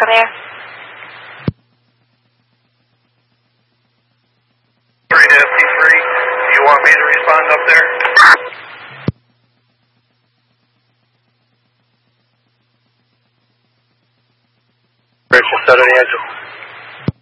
from here. 3 to FT3, do you want me to respond up there? Rachel, set an Angel.